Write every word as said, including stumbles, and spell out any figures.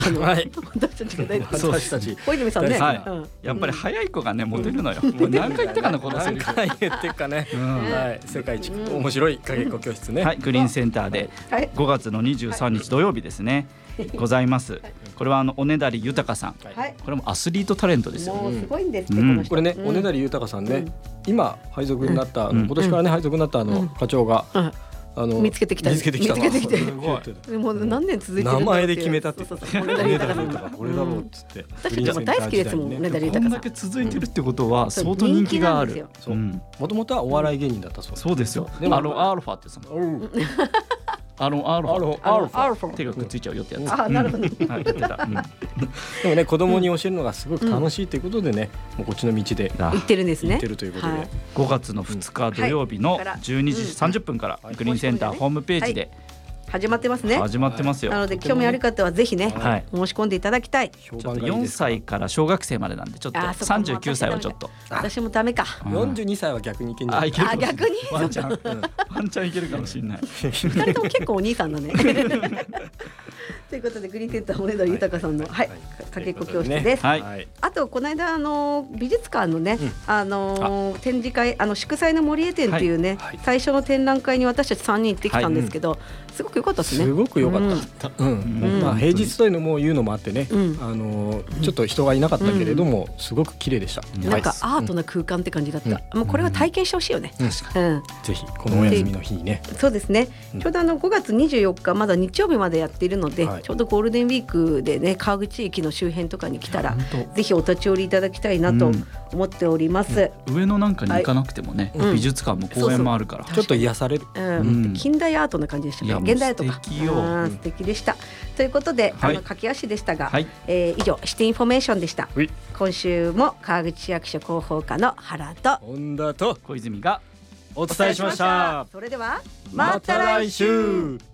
あの、 はい、 私たちが大好き私たち小泉さんね、 はいうん、 やっぱり早い子がねモテるのよ、もう何回言ったかなこのセ何リフ。 回言ってっかね、 うんはい、世界一面白いかけっこ教室ね、 はい、グリーンセンターではいごがつのにじゅうさんにち土曜日ですね、ございます。これはあのおねだり豊さん、 はいこれもアスリートタレントですよ。 もうすごいんですって、 うんこの人これね、 うんおねだり豊さんね、 うん今配属になった、 うん今年からね配属になったあの、 うん課長が、 うんあの見つけてきた見つけてきたの見つけてきてすごいもう何年続いてるんだ名前で決めたってそうそうそうおねだり豊さんがこれだろうっつって、 私たちも大好きですもん、おねだりこんだ豊さんけ続いてるってことはそう相当人気がある。 人気なんそううんもともとはお笑い芸人だったそうそうですよ。 でもアロンアルファってさ、 うんアロンアルファアロあのアルファアルファ手がくっついちゃうよってやつ。 あなるほどうんはい、言ってた。うんでもね子供に教えるのがすごく楽しいということでね、もうこっちの道であ言ってるんですね行ってるということで、 はいごがつのふつか土曜日のはいからじゅうにじさんじゅっぷんからうんグリーンセンターホームページで始まってますね。 始まってますよ。 なので興味ある方はぜひね、 はい。 申し込んでいただきたい。 評ちょっとよん判がいいですかさいから小学生までなんでちょっとあそこもさんじゅうきゅうさいはちょっと。 私もダメか。 うんよんじゅうにさいは逆にいけんじゃないあいけるかもしれないあ逆にワンちゃん、ワンちゃんいけるかもしれない。 二人とも結構お兄さんだね。ということでグリーンセンターおねだり豊さんのはいかけっこ教室です。 はい。 はいあとこの間あの美術館のね、あの展示会あの祝祭の森江展っていうね、 はいはい最初の展覧会に私たちさんにん行ってきたんですけど、すごく良かったですね。 すごく良かった、うんうんまあ、平日というのも言うのもあってね、 うんあのちょっと人がいなかったけれども、すごく綺麗でした、 うんなんかはいアートな空間って感じだった。 うんもうこれは体験してほしいよね。 確かうん。 にぜひこのお休みの日にね、 そうですね、 うんちょうどあのごがつにじゅうよっかまだ日曜日までやっているので、 はいちょうどゴールデンウィークでね川口駅の周辺とかに来たら本ぜひお立ち寄りいただきたいなとうん思っております、 当上野なんかに行かなくてもね、 うん美術館も公園もあるから。 ちょっと癒される、 うんうん近代アートな感じでしたね。 いやもう現代アートか素敵ようん素敵でしたということで、 はいあの駆け足でしたが、 はい。 えー以上シティインフォメーションでした。 はい今週も川口市役所広報課の原と本田と小泉がお伝えしました。 それではまた来週。